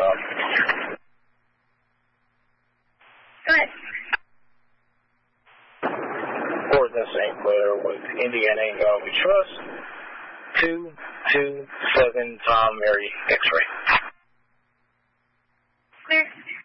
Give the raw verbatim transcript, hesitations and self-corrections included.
up. Go ahead. Ordinance Saint Clair with Indiana Ingalls We Trust. two two seven Tom Mary X-ray. Clear.